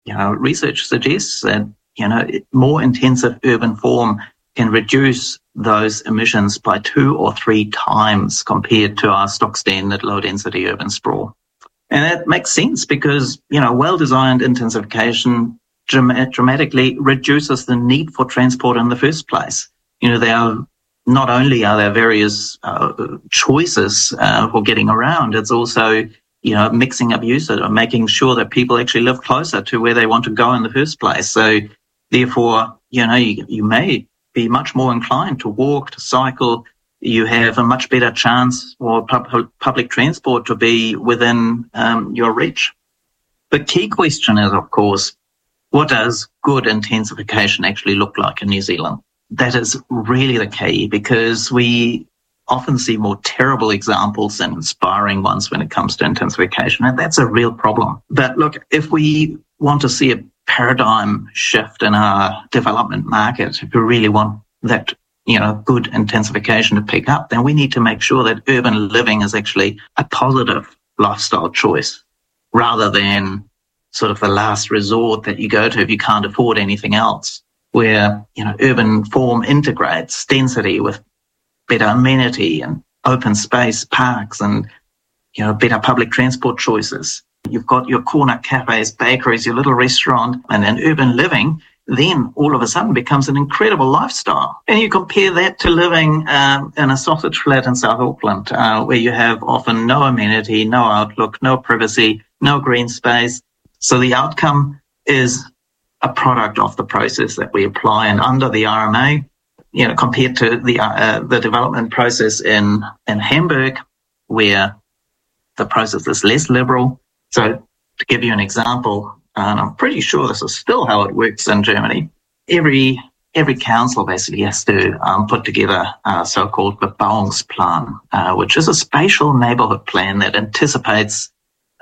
research suggests that, more intensive urban form can reduce those emissions by 2 or 3 times compared to our stock standard low-density urban sprawl. And that makes sense because, well-designed intensification dramatically reduces the need for transport in the first place. Not only are there various choices for getting around, it's also, mixing up usage or making sure that people actually live closer to where they want to go in the first place. So therefore, you may be much more inclined to walk, to cycle. You have a much better chance for public transport to be within your reach. The key question is, of course, what does good intensification actually look like in New Zealand? That is really the key, because we often see more terrible examples than inspiring ones when it comes to intensification, and that's a real problem. But look, if we want to see a paradigm shift in our development market, if we really want that, good intensification to pick up, then we need to make sure that urban living is actually a positive lifestyle choice rather than sort of the last resort that you go to if you can't afford anything else, where, urban form integrates density with better amenity and open space, parks and, better public transport choices. You've got your corner cafes, bakeries, your little restaurant, and then urban living then all of a sudden becomes an incredible lifestyle. And you compare that to living in a sausage flat in South Auckland, where you have often no amenity, no outlook, no privacy, no green space. So the outcome is a product of the process that we apply. And under the RMA, compared to the development process in Hamburg, where the process is less liberal. So to give you an example, and I'm pretty sure this is still how it works in Germany, every council basically has to put together a so-called Bebauungsplan, which is a spatial neighbourhood plan that anticipates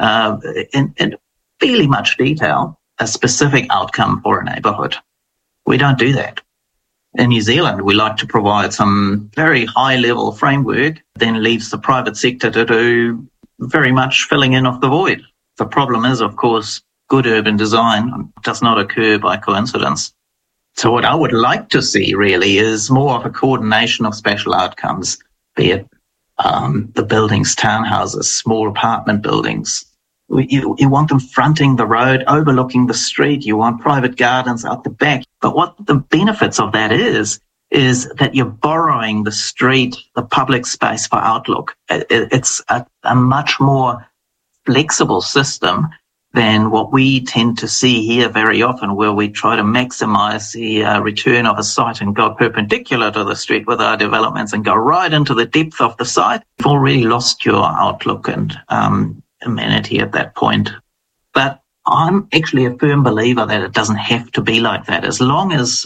in fairly much detail a specific outcome for a neighbourhood. We don't do that. In New Zealand, we like to provide some very high-level framework, then leaves the private sector to do very much filling in of the void. The problem is, of course, good urban design does not occur by coincidence. So what I would like to see really is more of a coordination of spatial outcomes, be it the buildings, townhouses, small apartment buildings. You want them fronting the road, overlooking the street. You want private gardens out the back. But what the benefits of that is that you're borrowing the street, the public space for outlook. It's a much more flexible system than what we tend to see here very often, where we try to maximize the return of a site and go perpendicular to the street with our developments and go right into the depth of the site. You've already lost your outlook and amenity at that point. But I'm actually a firm believer that it doesn't have to be like that. As long as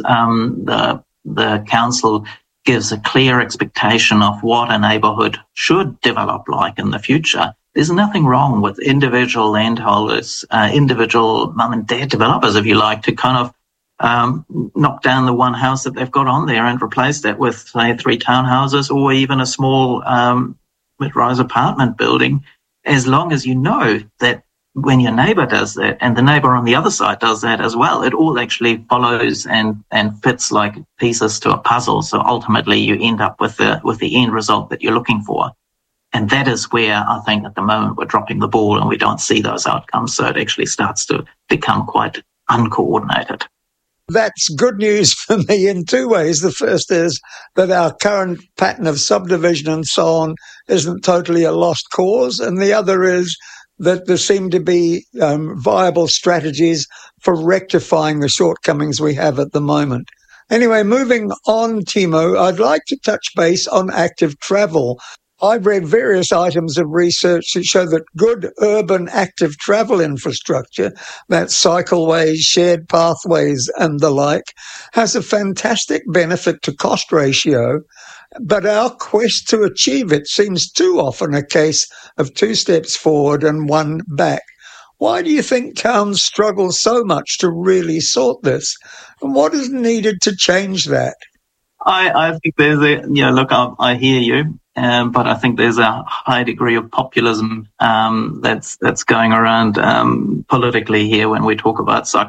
the council gives a clear expectation of what a neighbourhood should develop like in the future, there's nothing wrong with individual landholders, individual mum and dad developers, if you like, to kind of knock down the one house that they've got on there and replace that with, say, 3 townhouses or even a small mid-rise apartment building, as long as you know that when your neighbour does that and the neighbour on the other side does that as well, it all actually follows and fits like pieces to a puzzle. So ultimately you end up with the end result that you're looking for. And that is where I think at the moment we're dropping the ball and we don't see those outcomes. So it actually starts to become quite uncoordinated. That's good news for me in 2 ways. The first is that our current pattern of subdivision and so on isn't totally a lost cause. And the other is that there seem to be viable strategies for rectifying the shortcomings we have at the moment. Anyway, moving on, Timo, I'd like to touch base on active travel. I've read various items of research that show that good urban active travel infrastructure, that's cycleways, shared pathways and the like, has a fantastic benefit to cost ratio, but our quest to achieve it seems too often a case of 2 steps forward and 1 back. Why do you think towns struggle so much to really sort this? And what is needed to change that? I think there's I hear you. But I think there's a high degree of populism that's going around politically here when we talk about